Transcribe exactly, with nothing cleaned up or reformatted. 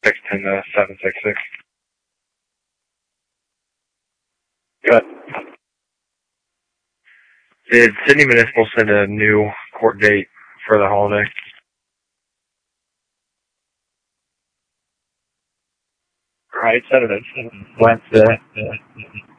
six ten to seven six six. Good. Did Sydney Municipal send a new court date for the holiday? Right, Saturday. Wednesday.